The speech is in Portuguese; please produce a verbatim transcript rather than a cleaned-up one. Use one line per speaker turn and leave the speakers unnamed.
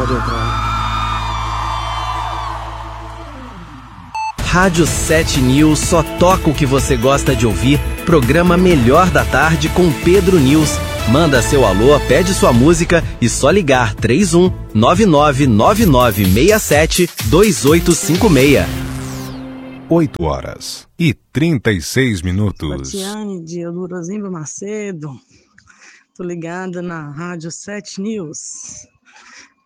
pode entrar.
Rádio sete News só toca o que você gosta de ouvir. Programa Melhor da Tarde com Pedro News. Manda seu alô, pede sua música e só ligar três um nove nove nove nove seis sete dois oito cinco seis.
oito horas e trinta e seis minutos.
Tatiane de Elurozimba Macedo. Tô ligada na Rádio sete News.